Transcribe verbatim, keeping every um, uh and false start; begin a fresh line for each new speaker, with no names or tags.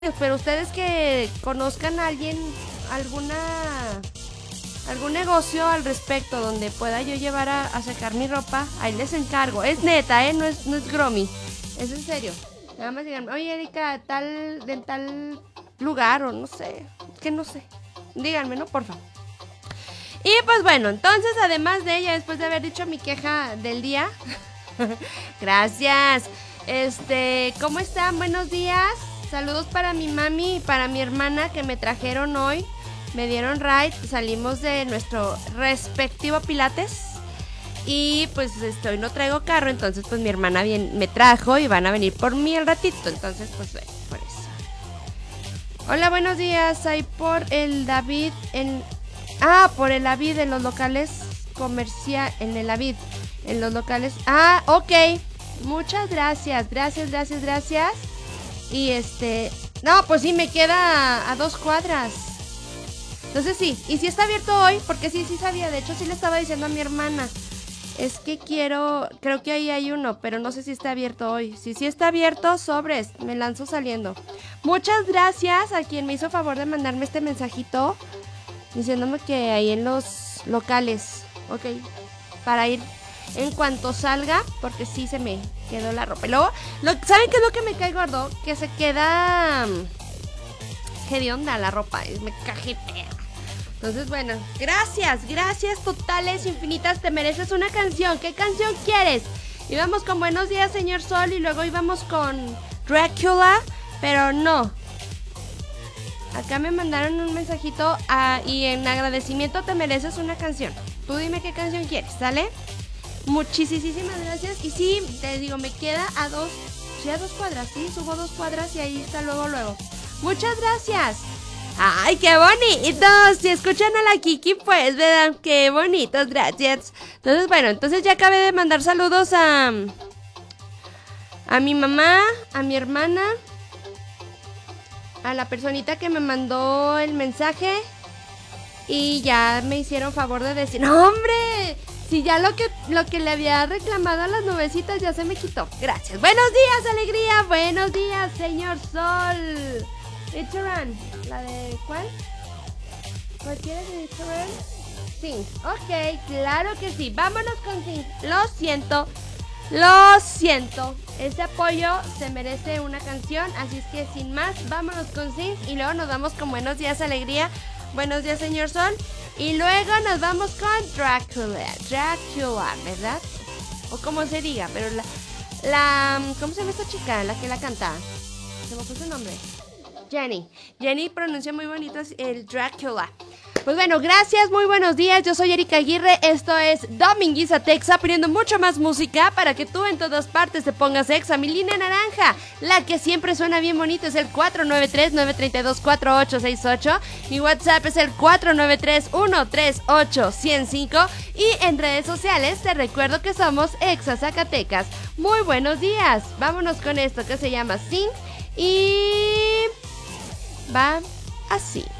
Pero ustedes que conozcan a alguien, alguna algún negocio al respecto donde pueda yo llevar a, a secar mi ropa, ahí les encargo. Es neta, ¿eh? No es, no es gromi. Es en serio. Nada más digan, oye Erika, tal, de tal lugar o no sé, que no sé. Díganme, ¿no? Por favor. Y pues bueno, entonces además de ella, después de haber dicho mi queja del día, gracias. Este, ¿cómo están? Buenos días. Saludos para mi mami y para mi hermana que me trajeron hoy. Me dieron ride. Salimos de nuestro respectivo pilates. Y pues estoy, no traigo carro. Entonces pues mi hermana bien, me trajo y van a venir por mí al ratito. Entonces pues bueno, por eso. Hola, buenos días. Hay por el David en... Ah, por el Avid en los locales comercial. En el Avid. En los locales... Ah, ok. Muchas gracias. Gracias, gracias, gracias. Y este... No, pues sí, me queda a, a dos cuadras. Entonces sí, y si está abierto hoy, porque sí, sí sabía. De hecho, sí le estaba diciendo a mi hermana. Es que quiero... Creo que ahí hay uno, pero no sé si está abierto hoy. Si sí está abierto, sobres, me lanzo saliendo. Muchas gracias a quien me hizo favor de mandarme este mensajito diciéndome que ahí en los locales, ok, para ir en cuanto salga, porque sí se me quedó la ropa. Y luego, lo, ¿saben qué es lo que me cae gordo? Que se queda hedionda la ropa, me cajetea. Entonces, bueno, gracias, gracias totales, infinitas, te mereces una canción. ¿Qué canción quieres? Íbamos con Buenos Días, Señor Sol, y luego íbamos con Dracula, pero no. Acá me mandaron un mensajito uh, y en agradecimiento te mereces una canción. Tú dime qué canción quieres, ¿sale? Muchísimas gracias. Y sí, te digo, me queda a dos, sí, a dos cuadras, sí, subo dos cuadras y ahí está luego, luego. Muchas gracias. ¡Ay, qué bonitos! Si escuchan a la Kiki, pues, ¿verdad? ¡Qué bonitos! Gracias. Entonces, bueno, entonces ya acabé de mandar saludos a... A mi mamá, a mi hermana, a la personita que me mandó el mensaje. Y ya me hicieron favor de decir... ¡No, hombre! Si ya lo que, lo que le había reclamado a las nubecitas ya se me quitó. Gracias. Buenos días, alegría. Buenos días, señor Sol. Echaran. ¿La de cuál? ¿Cualquiera de Echaran? Sí. Ok, claro que sí. Vámonos con sí. Lo siento. Lo siento. Este apoyo se merece una canción. Así es que sin más, vámonos con sí. Y luego nos vamos con Buenos días, alegría. Buenos días, señor Sol. Y luego nos vamos con Dracula. Dracula, ¿verdad? O como se diga, pero la... la ¿cómo se llama esta chica? La que la canta. Se me fue su nombre. Jenny. Jenny pronuncia muy bonito el Dracula. Pues bueno, gracias, muy buenos días. Yo soy Erika Aguirre. Esto es Dominguiza Texa, poniendo mucho más música para que tú en todas partes te pongas exa. Mi línea naranja, la que siempre suena bien bonito, es el cuatro nueve tres, nueve tres dos, cuatro ocho seis ocho. Mi WhatsApp es el cuatro nueve tres, uno tres ocho, uno cero cinco. Y en redes sociales te recuerdo que somos Exa Zacatecas. Muy buenos días. Vámonos con esto que se llama Sin. Y va así.